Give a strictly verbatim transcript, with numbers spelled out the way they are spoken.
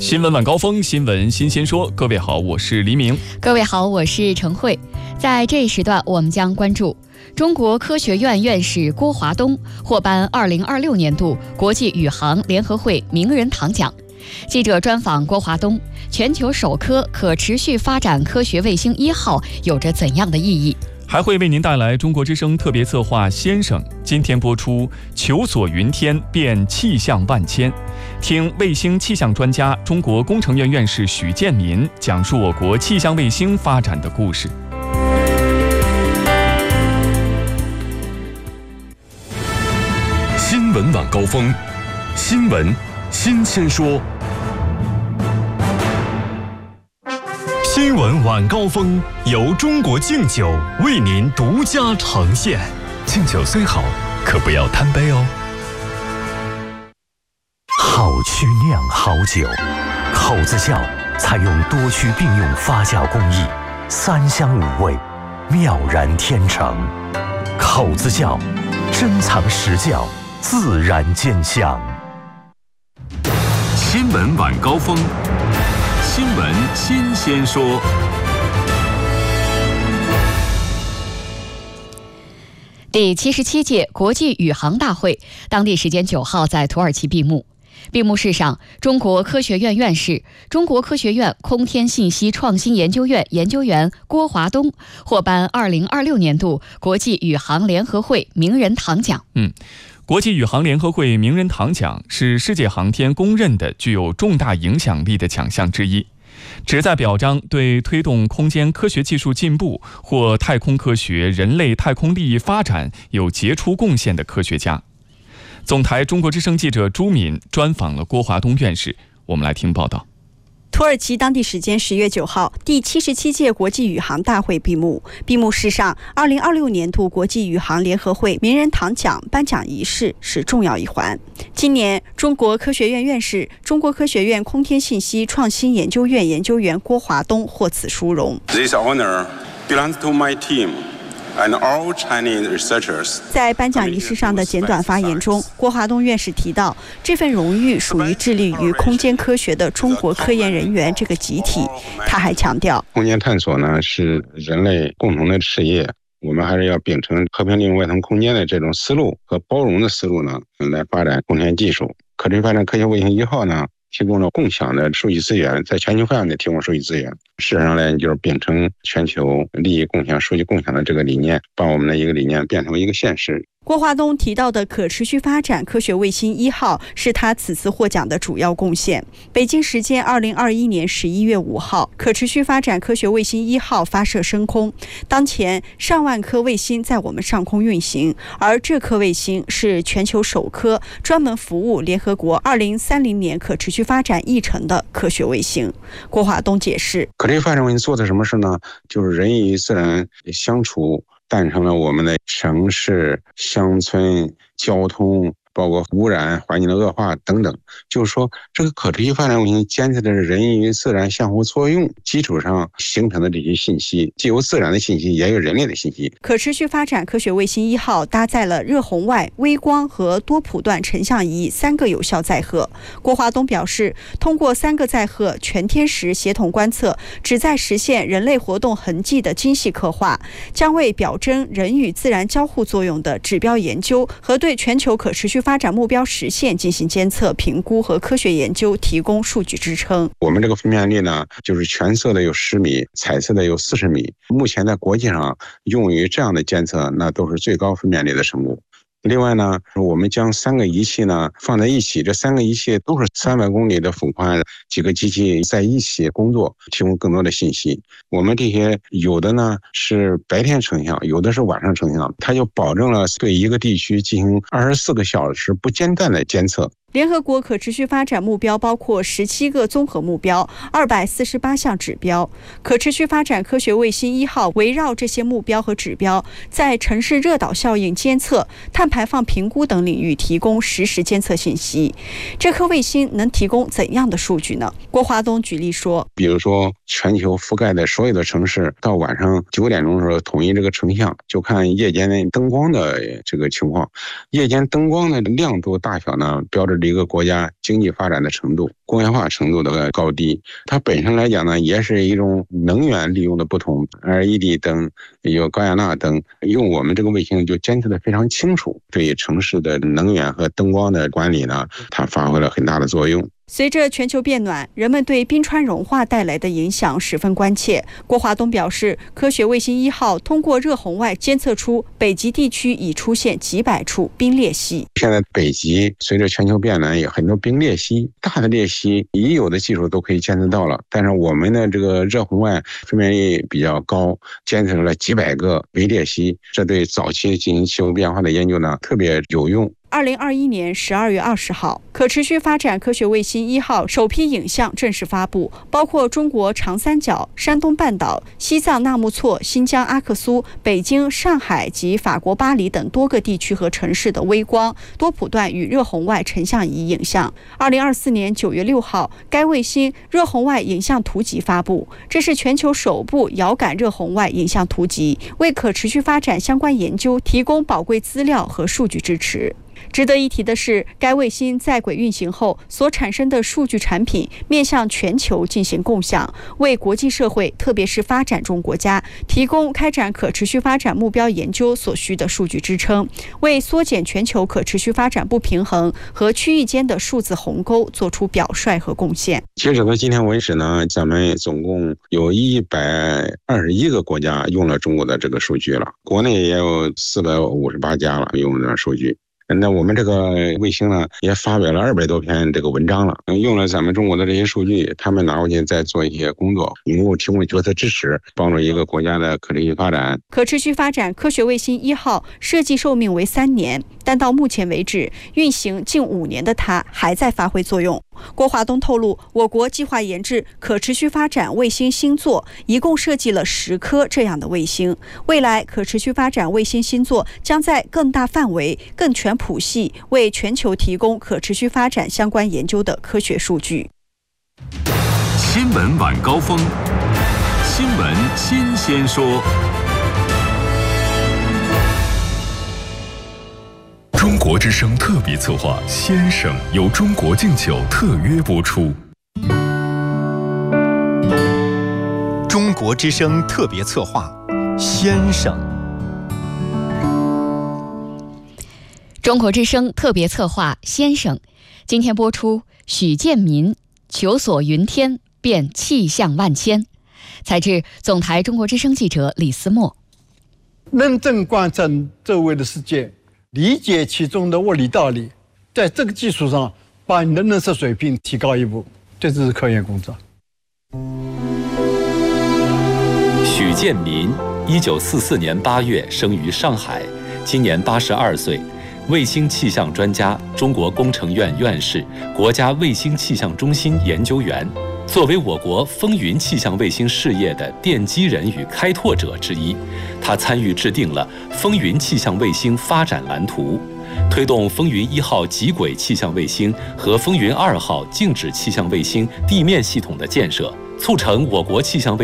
新闻晚高峰，新闻新鲜说。各位好，我是黎明。 各位好，我是程慧。在这一时段，我们将关注中国科学院院士郭华东获颁二零二六年度国际宇航联合会名人堂奖。记者专访郭华东，全球首颗可持续发展科学卫星一号有着怎样的意义？ 还会为您带来中国之声特别策划《先生》，今天播出求索云天变气象万千，听卫星气象专家、中国工程院院士许建民讲述我国气象卫星发展的故事。 新闻晚高峰，新闻新鲜说。新闻晚高峰由中国敬酒为您独家呈现。敬酒虽好，可不要贪杯哦。好曲酿好酒，口子窖采用多区并用发酵工艺，三香五味，妙然天成。口子窖珍藏实窖，自然见香。新闻晚高峰，新闻新鲜说。 第七十七届国际宇航大会当地时间九号在土耳其闭幕。闭幕式上，中国科学院院士、中国科学院空天信息创新研究院研究员郭华东获颁二零二六年度国际宇航联合会名人堂奖。 嗯。国际宇航联合会名人堂奖是世界航天公认的具有重大影响力的奖项之一，旨在表彰对推动空间科学技术进步或太空科学、人类太空利益发展有杰出贡献的科学家。总台中国之声记者朱敏专访了郭华东院士，我们来听报道。 土耳其当地时间十月九号，第七十七届国际宇航大会闭幕。闭幕式上，二零二六年度国际宇航联合会名人堂奖颁奖仪式是重要一环。今年，中国科学院院士、中国科学院空天信息创新研究院研究员郭华东获此殊荣。 This honor belongs to my team. 在颁奖仪式上的简短发言中，郭华东院士提到，这份荣誉属于致力于空间科学的中国科研人员这个集体。他还强调， 空间探索呢是人类共同的事业，我们还是要秉承和平利用外太空间的这种思路和包容的思路呢，来发展空间技术。可持续发展科学卫星一号呢，提供了共享的数据资源，在全球范围内提供数据资源。事实上呢，就是秉承全球利益共享、数据共享的这个理念，把我们的一个理念变成一个现实。 郭华东提到的可持续发展科学卫星一号是他此次获奖的主要贡献。北京时间二零二一年十一月五号，可持续发展科学卫星一号发射升空。当前上万颗卫星在我们上空运行，而这颗卫星是全球首颗专门服务联合国二零三零年可持续发展议程的科学卫星。郭华东解释， 可持续发展卫星做的什么事呢？就是人与自然相处，诞生了我们的城市、乡村、交通，包括污染、环境的恶化等等。就是说，这个可持续发展卫星监测的是人与自然相互作用基础上形成的这些信息，既有自然的信息，也有人类的信息。 可持续发展科学卫星一号搭载了热红外、微光和多谱段成像仪三个有效载荷。郭华东表示，通过三个载荷全天时协同观测，旨在实现人类活动痕迹的精细刻画，将为表征人与自然交互作用的指标研究和对全球可持续发展目标实现进行监测、评估和科学研究提供数据支撑。 我们这个分辨率呢，就是全色的有十米，彩色的有四十米。目前在国际上用于这样的监测，那都是最高分辨率的生物。另外呢，我们将三个仪器呢放在一起，这三个仪器都是三百公里的幅宽，几个机器在一起工作，提供更多的信息。我们这些有的呢是白天成像，有的是晚上成像，它就保证了对一个地区进行二十四个小时不间断的监测。 联合国可持续发展目标包括十七个综合目标、二百四十八项指标。可持续发展科学卫星一号围绕这些目标和指标，在城市热岛效应监测、碳排放评估等领域提供实时监测信息。这颗卫星能提供怎样的数据呢？郭华东举例说， 比如说全球覆盖的所有的城市，到晚上九点钟的时候统一这个成像，就看夜间的灯光的这个情况。夜间灯光的亮度大小呢，标志一个国家经济发展的程度、工业化程度的高低。它本身来讲呢，也是一种能源利用的不同 ，L E D 灯、有高雅纳灯，用我们这个卫星就监测的非常清楚，对城市的能源和灯光的管理呢，它发挥了很大的作用。 随着全球变暖，人们对冰川融化带来的影响十分关切。郭华东表示，科学卫星一号通过热红外监测出北极地区已出现几百处冰裂隙。 现在北极随着全球变暖，有很多冰裂隙，大的裂隙已有的技术都可以监测到了，但是我们的这个热红外分辨率比较高，监测出了几百个微裂隙，这对早期进行气候变化的研究呢特别有用。 二零二一年十二月二十号，可持续发展科学卫星一号首批影像正式发布，包括中国长三角、山东半岛、西藏纳木错、新疆阿克苏、北京、上海及法国巴黎等多个地区和城市的微光、多谱段与热红外成像仪影像。二零二四年九月六号，该卫星热红外影像图集发布，这是全球首部遥感热红外影像图集，为可持续发展相关研究提供宝贵资料和数据支持。值得一提的是，该卫星在轨运行后所产生的数据产品面向全球进行共享，为国际社会特别是发展中国家提供开展可持续发展目标研究所需的数据支撑，为缩减全球可持续发展不平衡和区域间的数字鸿沟做出表率和贡献。 截止到今天为止呢，咱们总共有一百二十一个国家用了中国的这个数据了，国内也有四百五十八家了用的数据。那我们这个卫星呢，也发表了二百多篇这个文章了，用了咱们中国的这些数据，他们拿过去再做一些工作，能够提供决策支持，帮助一个国家的可持续发展。 可持续发展科学卫星一号设计寿命为三年，但到目前为止，运行近五年的它还在发挥作用。郭华东透露，我国计划研制可持续发展卫星星座，一共设计了十颗这样的卫星。未来可持续发展卫星星座将在更大范围、更全谱系，为全球提供可持续发展相关研究的科学数据。 新闻晚高峰，新闻新鲜说。中国之声特别策划《先生》由中国敬酒特约播出。 中国之声特别策划《先生》。 中国之声特别策划《先生》，今天播出许建民求索云天，变气象万千。采自总台中国之声记者李思墨。 认真观察周围的世界，理解其中的物理道理，在这个基础上把你的认识水平提高一步，这就是科研工作。 许建民，一九四四年八月生于上海，今年八十二岁，卫星气象专家，中国工程院院士，国家卫星气象中心研究员。作为我国风云气象卫星事业的奠基人与开拓者之一，他参与制定了风云气象卫星发展蓝图，推动风云一号极轨气象卫星和风云二号静止气象卫星地面系统的建设，促成我国气象卫